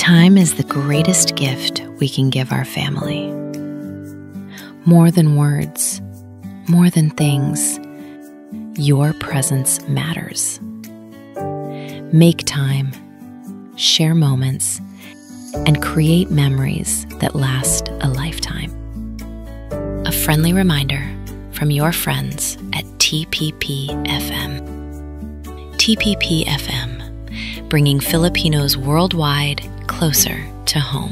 Time is the greatest gift we can give our family. More than words, more than things, your presence matters. Make time, share moments, and create memories that last a lifetime. A friendly reminder from your friends at TPP-FM. TPP-FM, bringing Filipinos worldwide closer to home.